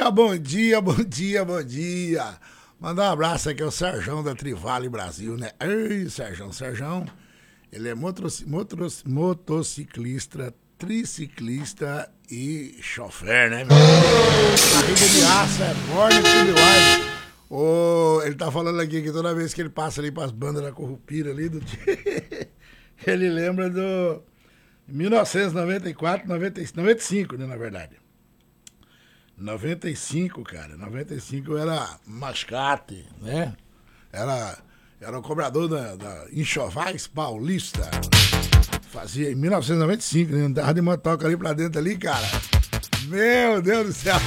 dia, bom dia, bom dia, bom dia. Mandar um abraço aqui ao Serjão da Trivale Brasil, né? Ei, Serjão, ele é motociclista, triciclista e chofer, né, meu? Barriga de aço, é forte tudo mais. Ele tá falando aqui que toda vez que ele passa ali pras bandas da Currupira ali, ele lembra do 1994, 95, né, na verdade. 95, cara. 95 era mascate, né? Era o cobrador da Enxovais Paulista. Fazia em 1995, né? Andava de motoca ali pra dentro ali, cara. Meu Deus do céu.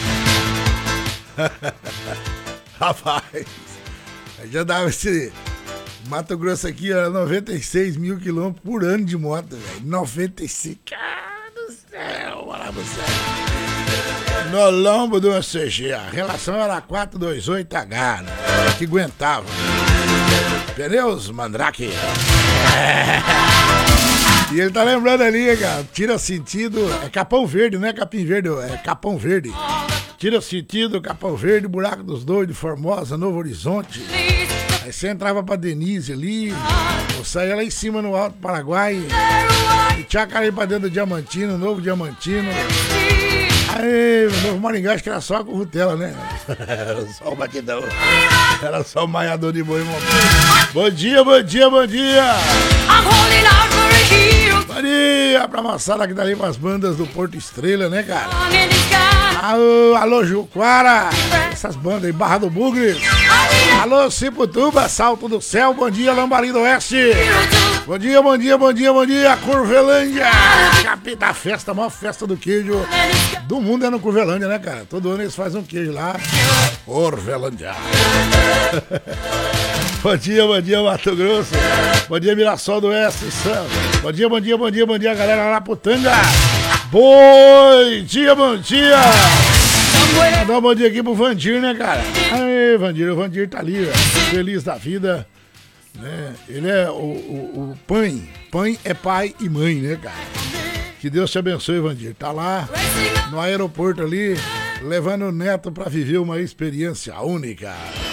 Rapaz, já dava esse Mato Grosso aqui, era 96 mil quilômetros por ano de moto, velho. 96, cara do céu, olha lá você. No lombo do CG, a relação era 428H, né? Que aguentava. Pneus Mandrake. E ele tá lembrando ali, cara, tira sentido, é Capão Verde, não é Capim Verde, é Capão Verde. Tira sentido, Capão Verde, Buraco dos Doidos, Formosa, Novo Horizonte. Aí você entrava pra Denise ali, eu saía lá em cima no Alto Paraguai, e tinha cara aí pra dentro do Diamantino, Novo Diamantino. Aí, o Novo Maringá, acho que era só a Currutela, né? Era só o batidão. Era só o maiador de boi, irmão. Bom dia, bom dia, bom dia! Bom dia pra moçada que tá ali com as bandas do Porto Estrela, né, cara? Alô, Juquara! Essas bandas aí, Barra do Bugre. Alô, Ciputuba, Salto do Céu. Bom dia, Lambari do Oeste. Bom dia, bom dia, bom dia, bom dia, Curvelândia. Capita festa, a maior festa do queijo do mundo é no Curvelândia, né, cara? Todo ano eles fazem um queijo lá. Curvelândia. Bom dia, Mato Grosso. Bom dia, Mirassol do Oeste. Bom dia, bom dia, bom dia, bom dia, galera lá pro Tanga. Bom dia, bom dia. Mandar um bom dia aqui pro Vandir, né, cara? Aí, Vandir, o Vandir tá ali, ó, feliz da vida, né? Ele é o pai. Pai é pai e mãe, né, cara? Que Deus te abençoe, Vandir. Tá lá no aeroporto ali, levando o neto pra viver uma experiência única.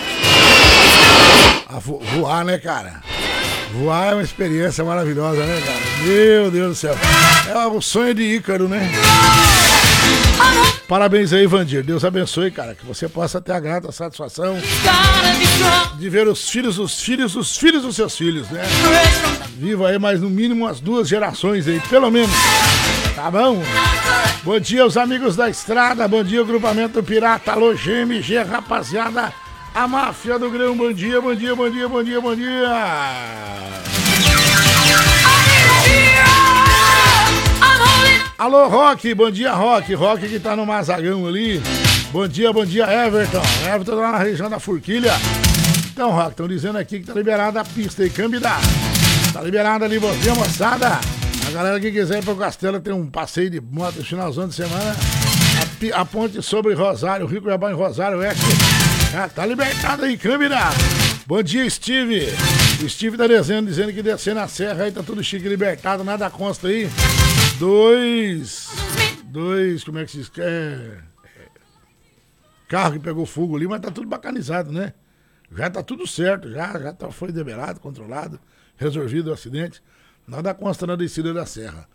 Voar, né, cara? Voar é uma experiência maravilhosa, né, cara? Meu Deus do céu. É o sonho de Ícaro, né? Parabéns aí, Vandir. Deus abençoe, cara. Que você possa ter a grata satisfação de ver os filhos dos seus filhos, né? Viva aí mais no mínimo umas 2 gerações aí, pelo menos. Tá bom? Bom dia, os amigos da estrada. Bom dia, o grupamento Pirata. Alô, GMG, rapaziada. A máfia do grão. Bom dia, bom dia, bom dia, bom dia, bom dia. Alô, Rock, bom dia, Rock. Rock que tá no Mazagão ali. Bom dia, Everton. Everton lá na região da Forquilha. Então, Rock, estão dizendo aqui que tá liberada a pista aí, Cambidá. Tá liberada ali, bom dia, moçada. A galera que quiser ir pro Castelo tem um passeio de moto no finalzão de semana. A ponte sobre Rosário, Rio Cuiabá em Rosário, tá libertado aí, Cambidá. Bom dia, Steve. O Steve tá dizendo que descer na serra aí tá tudo chique, libertado, nada consta aí. Dois, como é que se diz? Carro que pegou fogo ali, mas tá tudo bacanizado, né? Já tá tudo certo, já foi liberado, controlado, resolvido o acidente. Nada consta na descida da serra.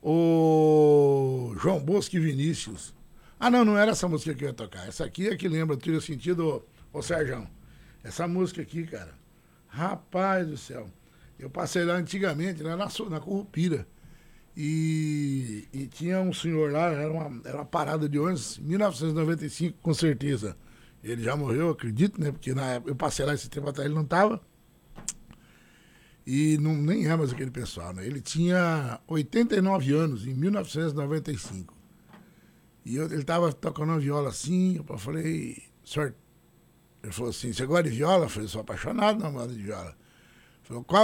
O João Bosco e Vinícius. Ah, não era essa música que eu ia tocar. Essa aqui é que lembra, tira sentido, ô Sérgio. Essa música aqui, cara. Rapaz do céu. Eu passei lá antigamente, né, na Currupira. E tinha um senhor lá, era uma parada de ônibus, 1995, com certeza. Ele já morreu, acredito, né? Porque na época eu passei lá esse tempo atrás, ele não tava. E nem é mais aquele pessoal, né? Ele tinha 89 anos, em 1995. E ele tava tocando uma viola assim, eu falei, senhor, ele falou assim, você gosta de viola? Eu falei, sou apaixonado na moda de viola. Ele falou, qual